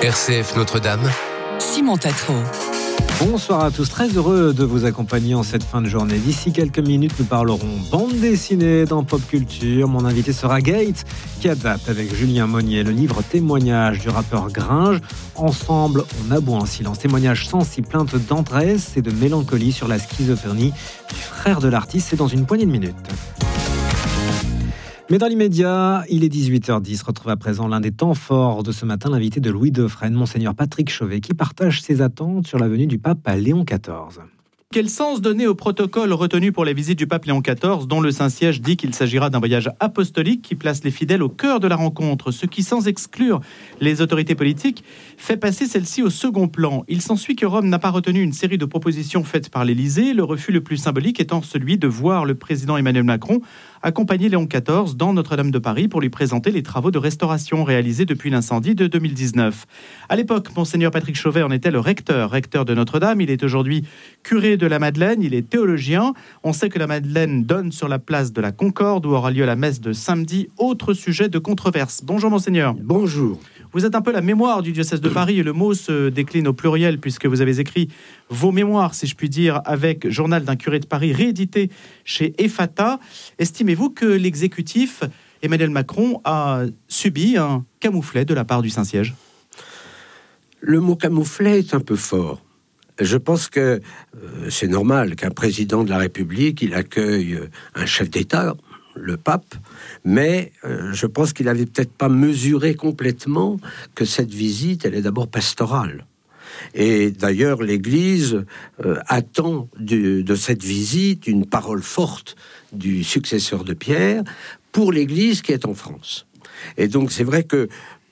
RCF Notre-Dame, Simon Tatro. Bonsoir à tous, très heureux de vous accompagner en cette fin de journée. D'ici quelques minutes, nous parlerons bande dessinée dans Pop Culture. Mon invité sera Gates, qui adapte avec Julien Monnier le livre Témoignage du rappeur Gringe. Ensemble, on aboie en silence. Témoignage sensible, plainte d'entresse et de mélancolie sur la schizophrénie du frère de l'artiste. C'est dans une poignée de minutes. Mais dans l'immédiat, il est 18h10. Retrouve à présent l'un des temps forts de ce matin, l'invité de Louis Dauphren, Monseigneur Patrick Chauvet, qui partage ses attentes sur la venue du pape à Léon XIV. Quel sens donner au protocole retenu pour la visite du pape Léon XIV, dont le Saint-Siège dit qu'il s'agira d'un voyage apostolique qui place les fidèles au cœur de la rencontre, ce qui, sans exclure les autorités politiques, fait passer celle-ci au second plan. Il s'ensuit que Rome n'a pas retenu une série de propositions faites par l'Élysée, le refus le plus symbolique étant celui de voir le président Emmanuel Macron accompagner Léon XIV dans Notre-Dame de Paris pour lui présenter les travaux de restauration réalisés depuis l'incendie de 2019. À l'époque, Monseigneur Patrick Chauvet en était le recteur de Notre-Dame. Il est aujourd'hui curé de la Madeleine, il est théologien. On sait que la Madeleine donne sur la place de la Concorde où aura lieu la messe de samedi. Autre sujet de controverse. Bonjour Monseigneur. Bonjour. Vous êtes un peu la mémoire du diocèse de Paris et le mot se décline au pluriel puisque vous avez écrit vos mémoires, si je puis dire, avec Journal d'un curé de Paris réédité chez Ephata. Estimez-vous que l'exécutif Emmanuel Macron a subi un camouflet de la part du Saint-Siège ? Le mot camouflet est un peu fort. Je pense que c'est normal qu'un président de la République, il accueille un chef d'État, le pape, mais je pense qu'il n'avait peut-être pas mesuré complètement que cette visite, elle est d'abord pastorale. Et d'ailleurs, l'Église attend de cette visite une parole forte du successeur de Pierre pour l'Église qui est en France. Et donc, c'est vrai que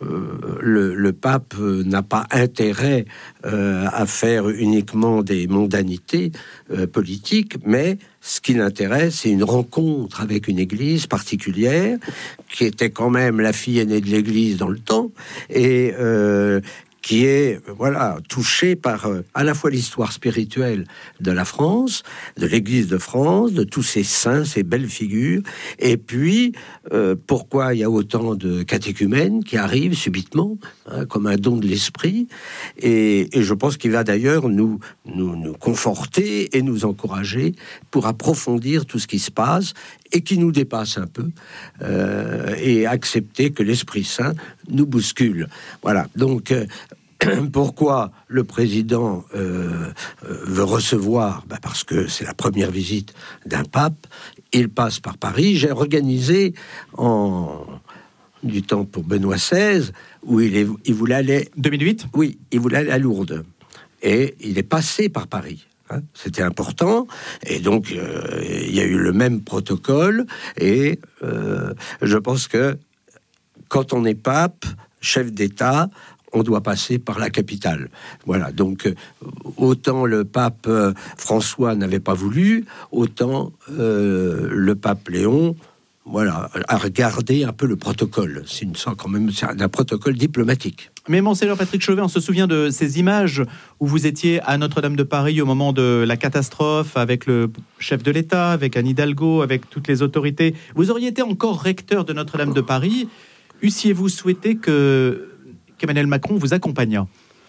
le pape n'a pas intérêt à faire uniquement des mondanités politiques, mais ce qui l'intéresse, c'est une rencontre avec une église particulière, qui était quand même la fille aînée de l'église dans le temps, et qui est touchée par à la fois l'histoire spirituelle de la France, de l'Église de France, de tous ces saints, ces belles figures, et puis pourquoi il y a autant de catéchumènes qui arrivent subitement, comme un don de l'esprit, et je pense qu'il va d'ailleurs nous conforter et nous encourager pour approfondir tout ce qui se passe et qui nous dépasse un peu, et accepter que l'Esprit Saint nous bouscule. Voilà, donc pourquoi le président veut recevoir ? Parce que c'est la première visite d'un pape, il passe par Paris. J'ai organisé du temps pour Benoît XVI, où il voulait aller... 2008 ? Oui, il voulait aller à Lourdes, et il est passé par Paris. C'était important, et donc il y a eu le même protocole, et je pense que quand on est pape, chef d'État, on doit passer par la capitale. Voilà, donc autant le pape François n'avait pas voulu, autant le pape Léon a regardé un peu le protocole. C'est un protocole diplomatique. Mais Monseigneur Patrick Chauvet, on se souvient de ces images où vous étiez à Notre-Dame de Paris au moment de la catastrophe, avec le chef de l'État, avec Anne Hidalgo, avec toutes les autorités. Vous auriez été encore recteur de Notre-Dame de Paris. Eussiez-vous souhaité qu'Emmanuel Macron vous accompagnât ?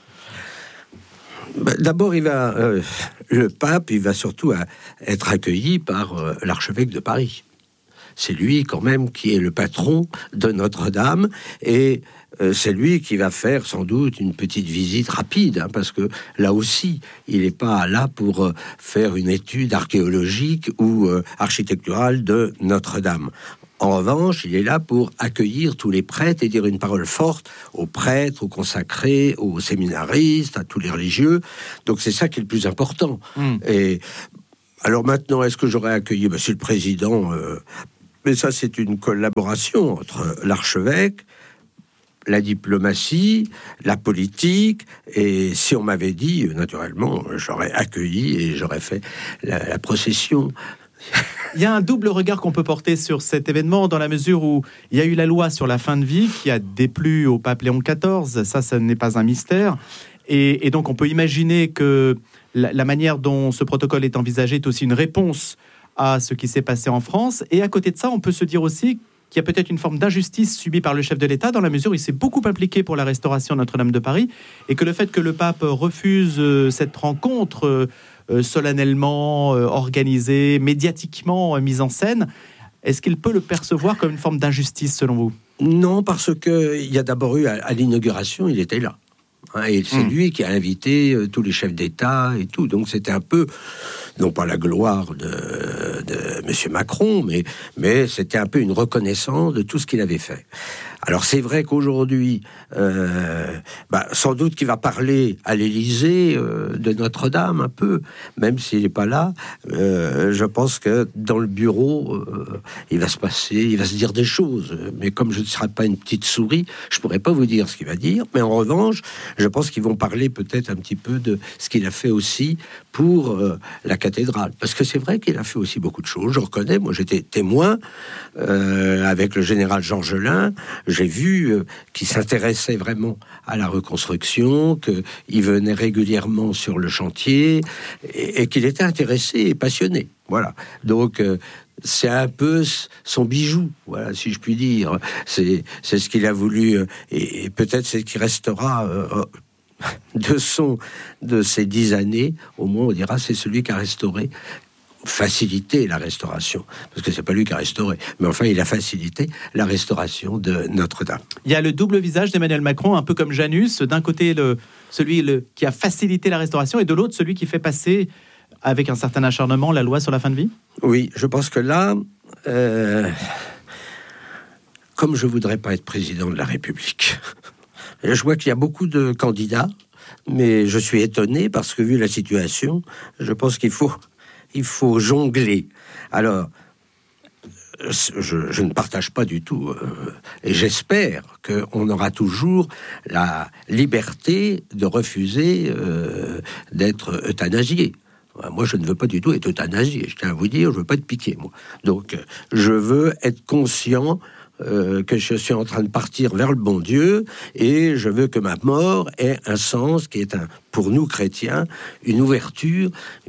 D'abord, le pape, il va surtout être accueilli par l'archevêque de Paris. C'est lui quand même qui est le patron de Notre-Dame, et c'est lui qui va faire sans doute une petite visite rapide, parce que là aussi, il n'est pas là pour faire une étude archéologique ou architecturale de Notre-Dame. En revanche, il est là pour accueillir tous les prêtres et dire une parole forte aux prêtres, aux consacrés, aux séminaristes, à tous les religieux. Donc c'est ça qui est le plus important. Et alors maintenant, est-ce que j'aurais accueilli Monsieur le Président mais ça, c'est une collaboration entre l'archevêque, la diplomatie, la politique, et si on m'avait dit, naturellement, j'aurais accueilli et j'aurais fait la procession. Il y a un double regard qu'on peut porter sur cet événement, dans la mesure où il y a eu la loi sur la fin de vie qui a déplu au pape Léon XIV, ça n'est pas un mystère, et donc on peut imaginer que la manière dont ce protocole est envisagé est aussi une réponse à ce qui s'est passé en France, et à côté de ça, on peut se dire aussi qu'il y a peut-être une forme d'injustice subie par le chef de l'État, dans la mesure où il s'est beaucoup impliqué pour la restauration de Notre-Dame de Paris, et que le fait que le pape refuse cette rencontre solennellement organisée, médiatiquement mise en scène, est-ce qu'il peut le percevoir comme une forme d'injustice, selon vous ? Non, parce qu'il y a d'abord eu, à l'inauguration, il était là. Et c'est lui qui a invité tous les chefs d'État et tout. Donc c'était un peu, non pas la gloire de M. Macron, mais c'était un peu une reconnaissance de tout ce qu'il avait fait. Alors c'est vrai qu'aujourd'hui, sans doute qu'il va parler à l'Élysée de Notre-Dame un peu, même s'il n'est pas là. Je pense que dans le bureau, il va se dire des choses. Mais comme je ne serai pas une petite souris, je pourrais pas vous dire ce qu'il va dire. Mais en revanche, je pense qu'ils vont parler peut-être un petit peu de ce qu'il a fait aussi pour la cathédrale. Parce que c'est vrai qu'il a fait aussi beaucoup de choses. Je reconnais, moi j'étais témoin avec le général Jean Gelin. J'ai vu qu'il s'intéressait vraiment à la reconstruction, qu'il venait régulièrement sur le chantier et qu'il était intéressé et passionné. Voilà. Donc c'est un peu son bijou, voilà, si je puis dire. C'est ce qu'il a voulu, et peut-être c'est ce qui restera de ces 10 années. Au moins, on dira c'est celui qui a restauré, facilité la restauration, parce que c'est pas lui qui a restauré, mais enfin il a facilité la restauration de Notre-Dame. Il y a le double visage d'Emmanuel Macron, un peu comme Janus, d'un côté celui qui a facilité la restauration, et de l'autre celui qui fait passer avec un certain acharnement la loi sur la fin de vie. Oui, je pense que là, comme je voudrais pas être président de la République, je vois qu'il y a beaucoup de candidats, mais je suis étonné parce que vu la situation, je pense qu'il faut jongler. Alors, je ne partage pas du tout, et j'espère qu'on aura toujours la liberté de refuser d'être euthanasié. Moi, je ne veux pas du tout être euthanasié. Je tiens à vous dire, je ne veux pas être piqué, moi. Donc, je veux être conscient que je suis en train de partir vers le bon Dieu, et je veux que ma mort ait un sens qui est, pour nous chrétiens, une ouverture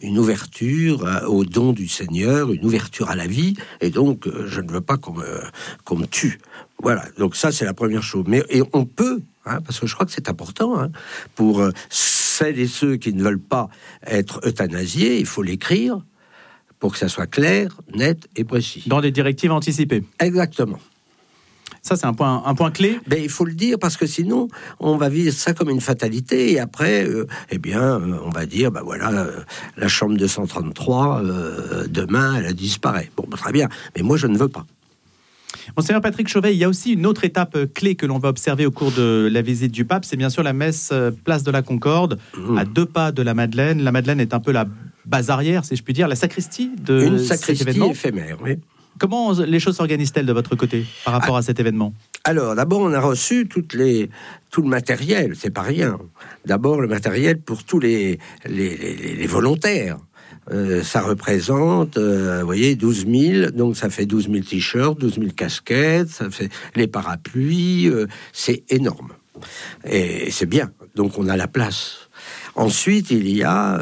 au don du Seigneur, une ouverture à la vie, et donc je ne veux pas qu'on me tue. Voilà, donc ça c'est la première chose. Et on peut, parce que je crois que c'est important, pour celles et ceux qui ne veulent pas être euthanasiés, il faut l'écrire pour que ça soit clair, net et précis. Dans des directives anticipées. Exactement. Ça, c'est un point clé. Il faut le dire, parce que sinon, on va vivre ça comme une fatalité. Et après, on va dire, la chambre 233, demain, elle a disparu. Bon, très bien. Mais moi, je ne veux pas. Monseigneur Patrick Chauvet, il y a aussi une autre étape clé que l'on va observer au cours de la visite du pape. C'est bien sûr la messe place de la Concorde, à 2 pas de la Madeleine. La Madeleine est un peu la base arrière, si je puis dire, la sacristie de une cet événement. Sacristie éphémère, oui. Comment les choses s'organisent-elles de votre côté par rapport à cet événement ? Alors, d'abord, on a reçu tout le matériel, c'est pas rien. D'abord, le matériel pour tous les volontaires. Ça représente, vous voyez, 12 000, donc ça fait 12 000 t-shirts, 12 000 casquettes, ça fait les parapluies, c'est énorme. Et c'est bien, donc on a la place. Ensuite, il y a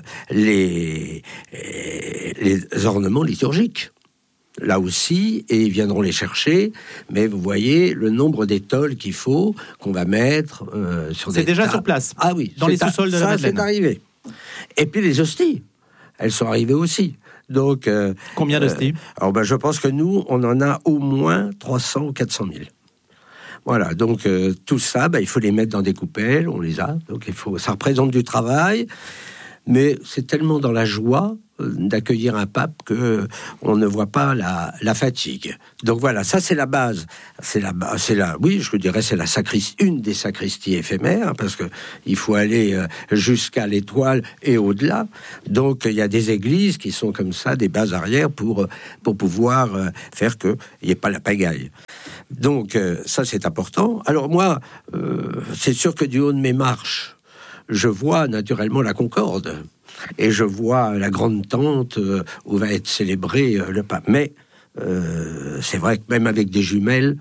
les ornements liturgiques. Là aussi, et ils viendront les chercher, mais vous voyez le nombre d'étoiles qu'il faut, qu'on va mettre sur des tables. C'est déjà sur place. Ah oui, dans les sous-sols de la Madeleine. Ça, c'est arrivé. Et puis les hosties, elles sont arrivées aussi. Donc, combien d'hosties ? Alors, je pense que nous, on en a au moins 300 ou 400 000. Voilà, donc tout ça, il faut les mettre dans des coupelles, on les a. Donc ça représente du travail, mais c'est tellement dans la joie d'accueillir un pape que on ne voit pas la fatigue. Donc voilà, ça c'est la base. Oui, je dirais c'est une des sacristies éphémères, parce que il faut aller jusqu'à l'étoile et au-delà. Donc il y a des églises qui sont comme ça, des bases arrières pour pouvoir faire que il n'y ait pas la pagaille. Donc ça c'est important. Alors moi, c'est sûr que du haut de mes marches, je vois naturellement la Concorde. Et je vois la grande tente où va être célébré le pape. Mais c'est vrai que même avec des jumelles,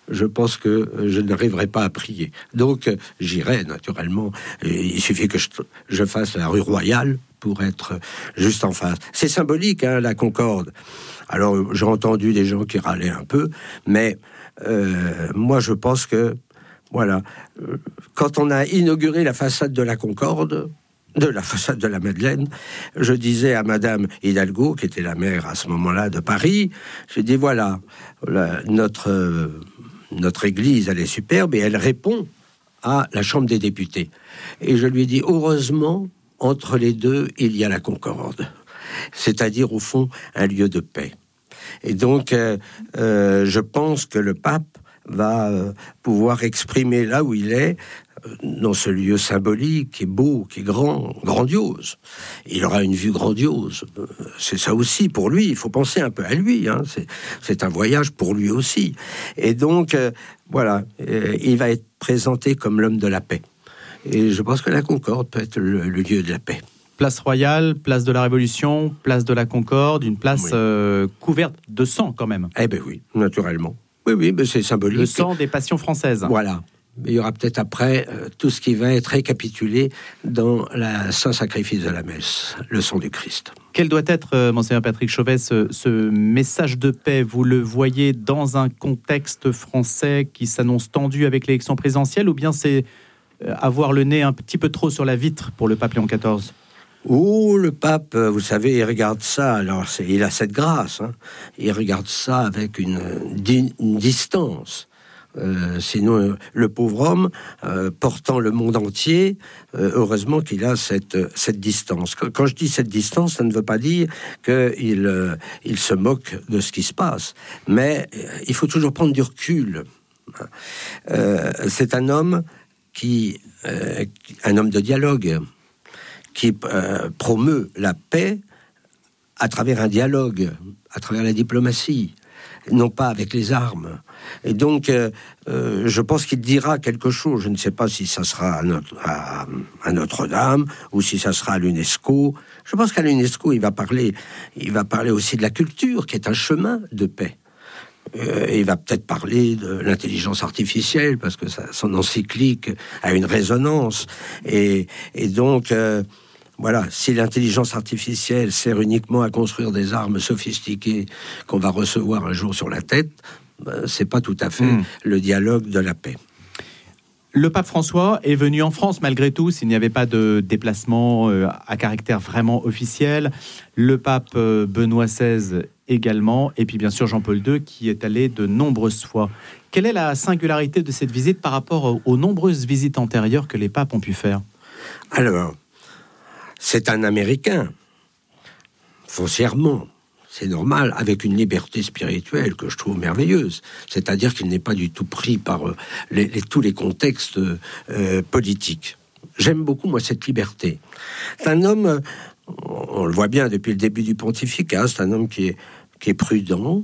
je pense que je n'arriverai pas à prier. Donc, j'irai, naturellement. Il suffit que je fasse la rue Royale pour être juste en face. C'est symbolique, hein, la Concorde. Alors, j'ai entendu des gens qui râlaient un peu, mais moi, je pense que, voilà, quand on a inauguré la façade de la Concorde, de la façade de la Madeleine, je disais à Madame Hidalgo, qui était la maire à ce moment-là de Paris, je dis voilà, notre église, elle est superbe et elle répond à la Chambre des députés. Et je lui ai dit, heureusement, entre les deux, il y a la Concorde. C'est-à-dire, au fond, un lieu de paix. Et donc, je pense que le pape va pouvoir exprimer là où il est, dans ce lieu symbolique, qui est beau, qui est grand, grandiose. Il aura une vue grandiose. C'est ça aussi pour lui. Il faut penser un peu à lui. Hein. C'est un voyage pour lui aussi. Et donc, voilà, il va être présenté comme l'homme de la paix. Et je pense que la Concorde peut être le lieu de la paix. Place Royale, place de la Révolution, place de la Concorde, une place couverte de sang quand même. Eh bien oui, naturellement. Oui, mais c'est symbolique. Le sang des passions françaises. Voilà. Mais il y aura peut-être après tout ce qui va être récapitulé dans la Saint-Sacrifice de la Messe, le sang du Christ. Quel doit être, Monseigneur Patrick Chauvet, ce message de paix? Vous le voyez dans un contexte français qui s'annonce tendu avec l'élection présidentielle, ou bien c'est avoir le nez un petit peu trop sur la vitre pour le pape Léon XIV? Oh, le pape, vous savez, il regarde ça, alors il a cette grâce, hein. Il regarde ça avec une distance. Sinon, le pauvre homme, portant le monde entier, heureusement qu'il a cette distance. Quand je dis cette distance, ça ne veut pas dire qu'il se moque de ce qui se passe. Mais il faut toujours prendre du recul. C'est un homme un homme de dialogue, qui promeut la paix à travers un dialogue, à travers la diplomatie, non pas avec les armes. Et donc, je pense qu'il dira quelque chose. Je ne sais pas si ça sera à Notre-Dame ou si ça sera à l'UNESCO. Je pense qu'à l'UNESCO, il va parler aussi de la culture, qui est un chemin de paix. Il va peut-être parler de l'intelligence artificielle, parce que son encyclique a une résonance. Et donc... voilà, si l'intelligence artificielle sert uniquement à construire des armes sophistiquées qu'on va recevoir un jour sur la tête, c'est pas tout à fait le dialogue de la paix. Le pape François est venu en France malgré tout, s'il n'y avait pas de déplacement à caractère vraiment officiel. Le pape Benoît XVI également, et puis bien sûr Jean-Paul II qui est allé de nombreuses fois. Quelle est la singularité de cette visite par rapport aux nombreuses visites antérieures que les papes ont pu faire? Alors, c'est un Américain, foncièrement, c'est normal, avec une liberté spirituelle que je trouve merveilleuse. C'est-à-dire qu'il n'est pas du tout pris par tous les contextes politiques. J'aime beaucoup, moi, cette liberté. C'est un homme, on le voit bien depuis le début du pontificat, c'est un homme qui est prudent,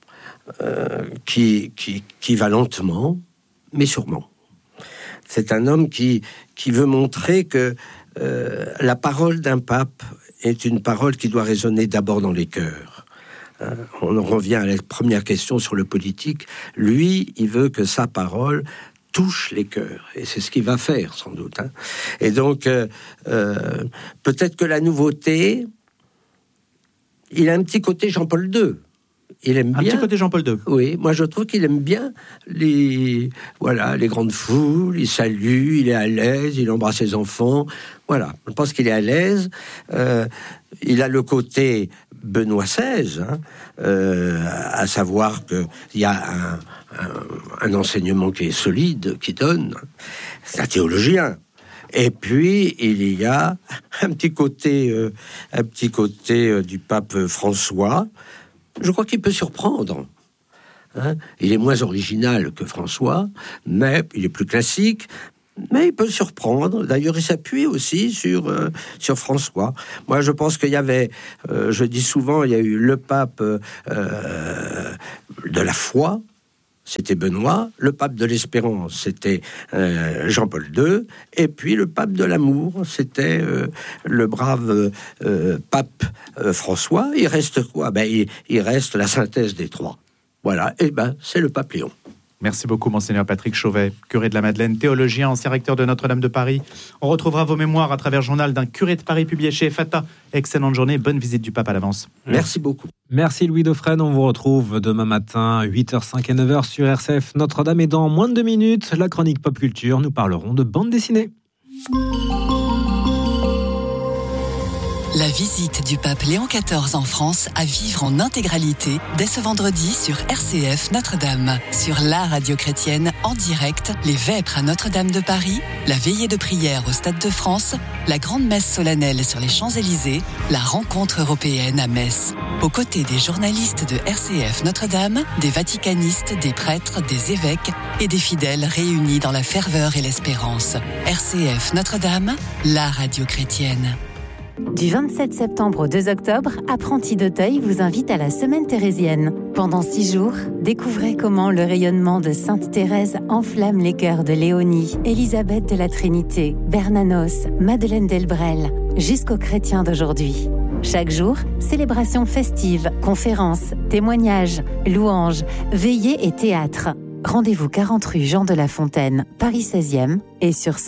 qui va lentement, mais sûrement. C'est un homme qui veut montrer que la parole d'un pape est une parole qui doit résonner d'abord dans les cœurs. On en revient à la première question sur le politique. Lui, il veut que sa parole touche les cœurs. Et c'est ce qu'il va faire, sans doute. Hein. Et donc, peut-être que la nouveauté, il a un petit côté Jean-Paul II. Il aime bien. Un petit côté Jean-Paul II. Oui, moi je trouve qu'il aime bien les grandes foules, il salue, il est à l'aise, il embrasse ses enfants. Voilà, je pense qu'il est à l'aise. Il a le côté Benoît XVI, hein, à savoir qu'il y a un enseignement qui est solide, qui donne. C'est un théologien. Et puis, il y a un petit côté du pape François. Je crois qu'il peut surprendre. Hein, il est moins original que François, mais il est plus classique, mais il peut surprendre. D'ailleurs, il s'appuie aussi sur François. Moi, je pense qu'il y avait, je dis souvent, il y a eu le pape de la foi, c'était Benoît, le pape de l'espérance, c'était Jean-Paul II, et puis le pape de l'amour, c'était le brave pape François. Il reste quoi? Il reste la synthèse des trois. Voilà, et c'est le pape Léon. Merci beaucoup, Monseigneur Patrick Chauvet, curé de la Madeleine, théologien, ancien recteur de Notre-Dame de Paris. On retrouvera vos mémoires à travers Journal d'un curé de Paris publié chez Fata. Excellente journée, bonne visite du pape à l'avance. Merci beaucoup. Merci Louis Dauphren, on vous retrouve demain matin 8h05 et 9h sur RCF Notre-Dame et dans moins de 2 minutes, la chronique Pop Culture, nous parlerons de bande dessinée. La visite du pape Léon XIV en France à vivre en intégralité dès ce vendredi sur RCF Notre-Dame. Sur la radio chrétienne, en direct, les vêpres à Notre-Dame de Paris, la veillée de prière au Stade de France, la grande messe solennelle sur les Champs-Élysées, la rencontre européenne à Metz. Aux côtés des journalistes de RCF Notre-Dame, des vaticanistes, des prêtres, des évêques et des fidèles réunis dans la ferveur et l'espérance. RCF Notre-Dame, la radio chrétienne. Du 27 septembre au 2 octobre, Apprentis d'Auteuil vous invite à la Semaine thérésienne. Pendant 6 jours, découvrez comment le rayonnement de Sainte Thérèse enflamme les cœurs de Léonie, Élisabeth de la Trinité, Bernanos, Madeleine Delbrel, jusqu'aux chrétiens d'aujourd'hui. Chaque jour, célébrations festives, conférences, témoignages, louanges, veillées et théâtre. Rendez-vous 40 rue Jean de La Fontaine, Paris 16e et sur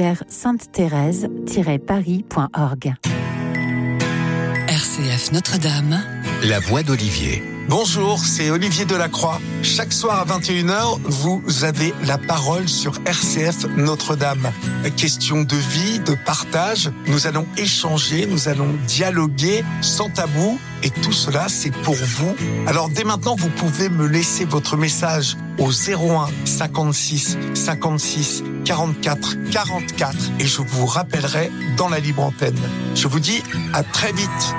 sanctuaire-sainte-thérèse-paris.org. RCF Notre-Dame, la voix d'Olivier. Bonjour, c'est Olivier Delacroix. Chaque soir à 21h, vous avez la parole sur RCF Notre-Dame. Question de vie, de partage. Nous allons échanger, nous allons dialoguer sans tabou. Et tout cela, c'est pour vous. Alors dès maintenant, vous pouvez me laisser votre message au 01 56 56 44 44 et je vous rappellerai dans la libre antenne. Je vous dis à très vite.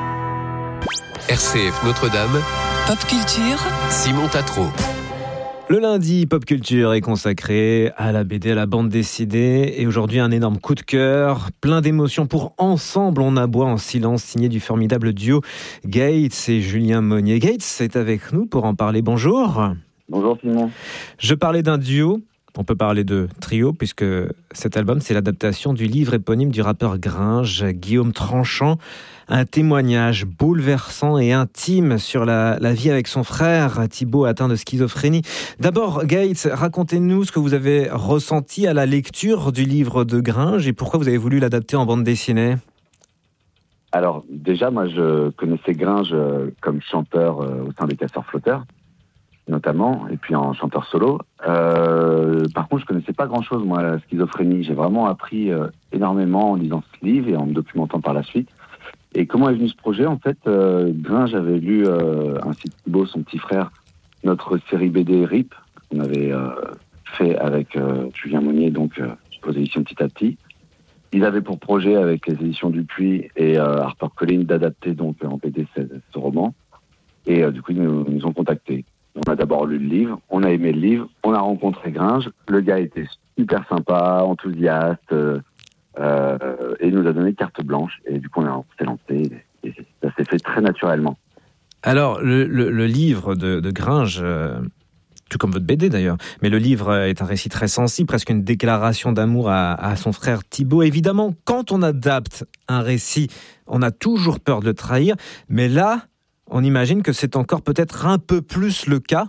RCF Notre-Dame, Pop Culture, Simon Tatro. Le lundi, Pop Culture est consacré à la BD, à la bande dessinée. Et aujourd'hui, un énorme coup de cœur, plein d'émotions pour Ensemble, on aboie en silence, signé du formidable duo Gates et Julien Monnier. Gates est avec nous pour en parler. Bonjour. Bonjour Simon. Je parlais d'un duo. On peut parler de trio, puisque cet album, c'est l'adaptation du livre éponyme du rappeur Gringe, Guillaume Tranchant. Un témoignage bouleversant et intime sur la vie avec son frère, Thibaut, atteint de schizophrénie. D'abord, Gates, racontez-nous ce que vous avez ressenti à la lecture du livre de Gringe et pourquoi vous avez voulu l'adapter en bande dessinée. Alors, déjà, moi, je connaissais Gringe comme chanteur au sein des Casseurs Flotteurs, notamment, et puis en chanteur solo. Par contre, je connaissais pas grand-chose, moi, la schizophrénie. J'ai vraiment appris énormément en lisant ce livre et en me documentant par la suite. Et comment est venu ce projet? En fait, Gringe avait lu, ainsi que Thibaut, son petit frère, notre série BD RIP, qu'on avait fait avec Julien Monnier, donc aux éditions Petit à Petit. Ils avaient pour projet, avec les éditions Dupuis et HarperCollins, d'adapter donc en BD ce roman. Et du coup, ils nous ont contactés. On a d'abord lu le livre, on a aimé le livre, on a rencontré Gringe. Le gars était super sympa, enthousiaste, et il nous a donné carte blanche. Et du coup, on s'est lancé, et ça s'est fait très naturellement. Alors, le livre de Gringe, tout comme votre BD d'ailleurs, mais le livre est un récit très sensible, presque une déclaration d'amour à son frère Thibaut. Évidemment, quand on adapte un récit, on a toujours peur de le trahir, mais là, on imagine que c'est encore peut-être un peu plus le cas.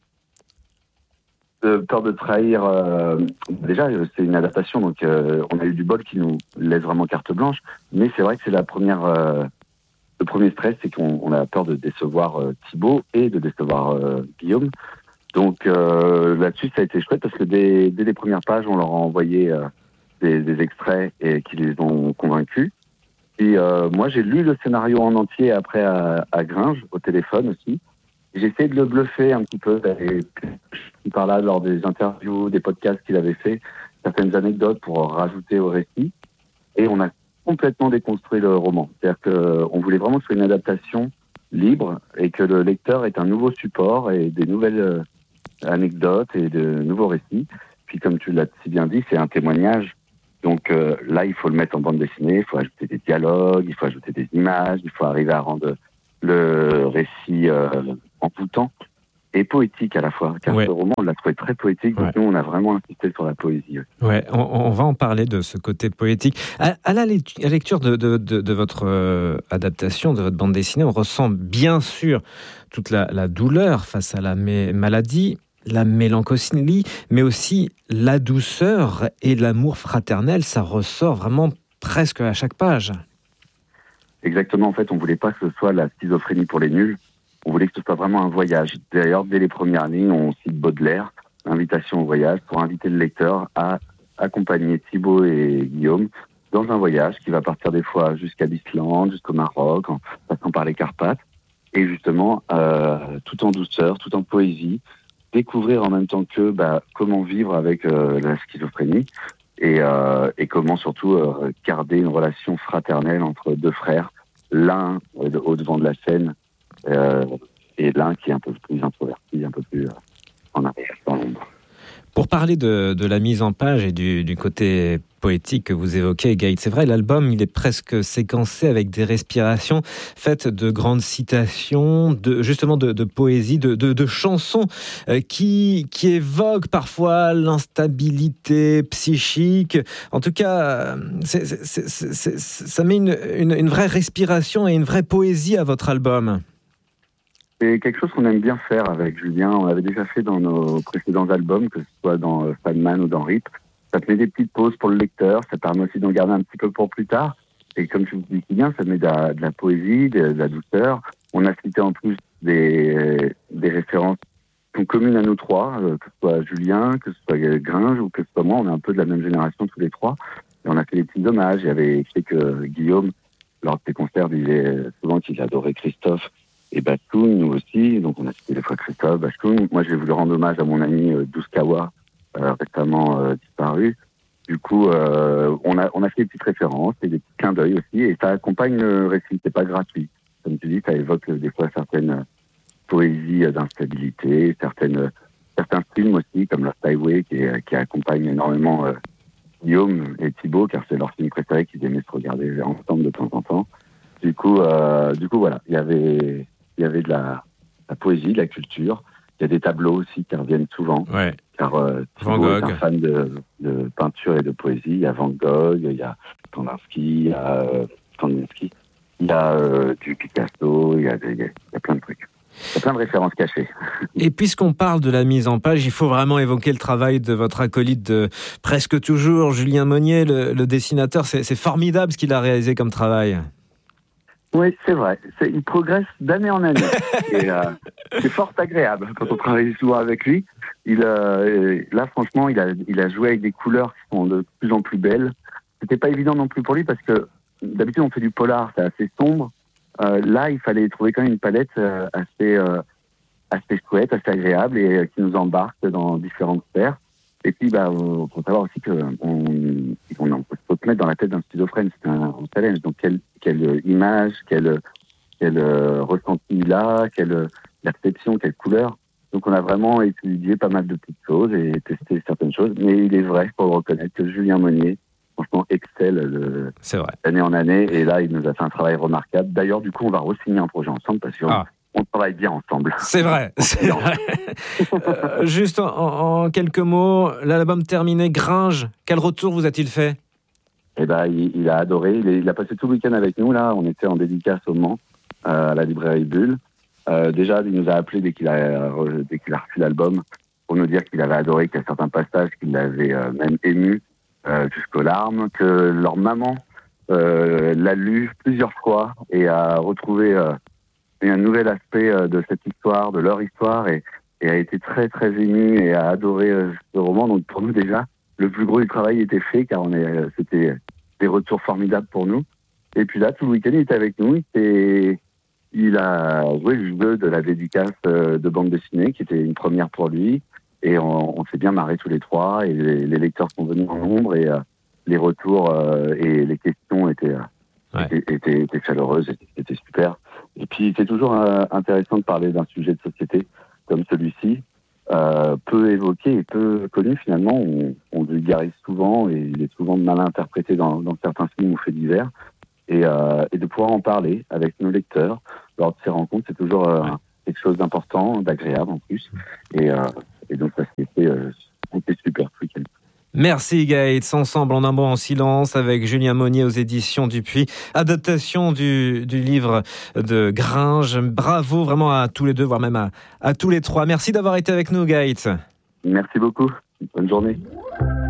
Peur de trahir, déjà c'est une adaptation, donc on a eu du bol qui nous laisse vraiment carte blanche, mais c'est vrai que c'est le premier stress, c'est qu'on a peur de décevoir Thibaut et de décevoir Guillaume. Donc là-dessus ça a été chouette parce que dès les premières pages on leur a envoyé des extraits et qui les ont convaincus. Et moi j'ai lu le scénario en entier après à Gringe, au téléphone aussi. J'ai essayé de le bluffer un petit peu, il parlait lors des interviews, des podcasts qu'il avait fait, certaines anecdotes pour rajouter au récit. Et on a complètement déconstruit le roman. C'est-à-dire qu'on voulait vraiment que ce soit une adaptation libre et que le lecteur ait un nouveau support et des nouvelles anecdotes et de nouveaux récits. Puis comme tu l'as si bien dit, c'est un témoignage. Donc là, il faut le mettre en bande dessinée, il faut ajouter des dialogues, il faut ajouter des images, il faut arriver à rendre le récit envoûtant et poétique à la fois. Car ce roman, on l'a trouvé très poétique, donc nous, on a vraiment insisté sur la poésie. Ouais, on va en parler de ce côté poétique. À la lecture de votre adaptation, de votre bande dessinée, on ressent bien sûr toute la douleur face à la maladie. la mélancolie, mais aussi la douceur et l'amour fraternel. Ça ressort vraiment presque à chaque page. Exactement, en fait, on voulait pas que ce soit la schizophrénie pour les nuls. On voulait que ce soit vraiment un voyage. D'ailleurs, dès les premières lignes, on cite Baudelaire, invitation au voyage, pour inviter le lecteur à accompagner Thibaut et Guillaume dans un voyage qui va partir des fois jusqu'à l'Islande, jusqu'au Maroc, en passant par les Carpates, et justement, tout en douceur, tout en poésie, découvrir en même temps que comment vivre avec la schizophrénie et comment surtout garder une relation fraternelle entre deux frères, l'un au devant de la scène et l'un qui est un peu plus introverti, un peu plus en arrière, dans l'ombre. Pour parler de la mise en page et du côté poétique que vous évoquez, Gaël, c'est vrai, l'album, il est presque séquencé avec des respirations faites de grandes citations, de poésie, de chansons qui évoquent parfois l'instabilité psychique. En tout cas, ça met une vraie respiration et une vraie poésie à votre album. C'est quelque chose qu'on aime bien faire avec Julien. On l'avait déjà fait dans nos précédents albums, que ce soit dans Fanman ou dans RIP. Ça te met des petites pauses pour le lecteur, ça permet aussi d'en garder un petit peu pour plus tard. Et comme tu dis bien, ça met de la poésie, de la douceur. On a cité en plus des références qui sont communes à nous trois, que ce soit Julien, que ce soit Gringe ou que ce soit moi. On est un peu de la même génération tous les trois. Et on a fait des petits hommages. Il y avait écrit que Guillaume, lors de ses concerts, disait souvent qu'il adorait Christophe et Bastoun, nous aussi. Donc on a cité des fois Christophe, Bastoun. Moi, j'ai voulu rendre hommage à mon ami Douskawa, récemment disparu. Du coup, on a fait des petites références et des petits clins d'œil aussi, et ça accompagne le récit. C'est pas gratuit. Comme tu dis, ça évoque des fois certaines poésies d'instabilité, certains films aussi, comme Lost Highway, qui accompagne énormément Guillaume et Thibaut, car c'est leur film préféré qu'ils aimaient se regarder ensemble de temps en temps. Du coup, voilà, il y avait de la poésie, de la culture. Il y a des tableaux aussi qui reviennent souvent. Ouais. Car Thibaut est un fan de peinture et de poésie. Il y a Van Gogh, il y a Kandinsky, il y a Kandinsky, il y a du Picasso, il y a plein de trucs. Il y a plein de références cachées. Et puisqu'on parle de la mise en page, il faut vraiment évoquer le travail de votre acolyte de presque toujours, Julien Monnier, le dessinateur. C'est formidable ce qu'il a réalisé comme travail. Oui, c'est vrai. Il progresse d'année en année. Et c'est fort agréable quand on travaille souvent avec lui. Là, franchement, il a joué avec des couleurs qui sont de plus en plus belles. C'était pas évident non plus pour lui parce que d'habitude, on fait du polar, c'est assez sombre. Là, il fallait trouver quand même une palette assez chouette, assez agréable et qui nous embarque dans différentes sphères. Et puis, faut savoir aussi qu'on faut se mettre dans la tête d'un schizophrène, c'est un challenge. Donc, quelle image, quel ressenti il a, quelle perception, quelle couleur. Donc, on a vraiment étudié pas mal de petites choses et testé certaines choses. Mais il est vrai, faut reconnaître que Julien Monnier, franchement, excelle d'année en année. Et là, il nous a fait un travail remarquable. D'ailleurs, du coup, on va re-signer un projet ensemble parce qu'on travaille bien ensemble. C'est vrai. Juste en quelques mots, l'album terminé, Gringe, quel retour vous a-t-il fait ? Il a adoré. Il a passé tout le week-end avec nous. Là, on était en dédicace au Mans, à la librairie Bulle. Déjà, il nous a appelé dès qu'il a reçu l'album pour nous dire qu'il avait adoré, qu'il y a certains passages qui l'avaient même ému jusqu'aux larmes, que leur maman l'a lu plusieurs fois et a retrouvé un nouvel aspect de cette histoire, de leur histoire, et a été très très ému et a adoré ce roman. Donc pour nous déjà, le plus gros du travail était fait, car c'était des retours formidables pour nous. Et puis là, tout le week-end, il était avec nous. Il a joué le jeu de la dédicace de bande dessinée, qui était une première pour lui. Et on s'est bien marrés tous les trois. Et les lecteurs sont venus en nombre. Et les retours et les questions étaient chaleureuses. C'était super. Et puis, c'est toujours intéressant de parler d'un sujet de société comme celui-ci. Peu évoqué et peu connu finalement, on vulgarise souvent et il est souvent mal interprété dans certains films ou faits divers, et de pouvoir en parler avec nos lecteurs lors de ces rencontres, c'est toujours quelque chose d'important, d'agréable en plus, et donc ça c'était super ce week-end. Merci Gaëtz, ensemble en un mot en silence avec Julien Monnier aux éditions Dupuis, adaptation du livre de Gringe. Bravo vraiment à tous les deux, voire même à tous les trois. Merci d'avoir été avec nous Gaëtz. Merci beaucoup, bonne journée.